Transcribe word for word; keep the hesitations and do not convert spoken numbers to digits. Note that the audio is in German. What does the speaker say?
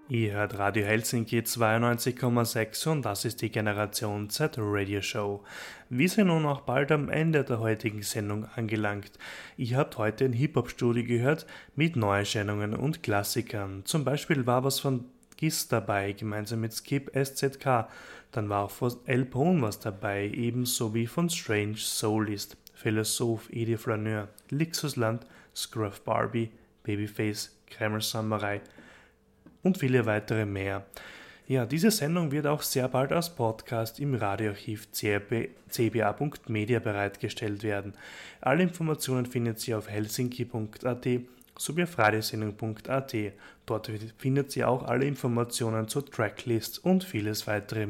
Ihr hört Radio Helsinki zweiundneunzig Komma sechs und das ist die Generation Z Radio Show. Wir sind nun auch bald am Ende der heutigen Sendung angelangt. Ihr habt heute ein Hip-Hop-Studio gehört mit Neuerscheinungen und Klassikern. Zum Beispiel war was von Giz dabei, gemeinsam mit Skip S Z K. Dann war auch von El Pone was dabei, ebenso wie von Strange Soulist, Philosoph, Edi Flaneur, Lixusland, Scruff Barbie, Babyface, Kreml Samurai und viele weitere mehr. Ja, diese Sendung wird auch sehr bald als Podcast im Radioarchiv c b a punkt media bereitgestellt werden. Alle Informationen findet ihr auf helsinki punkt a t sowie auf radiosendung punkt a t. Dort findet ihr auch alle Informationen zur Tracklist und vieles weitere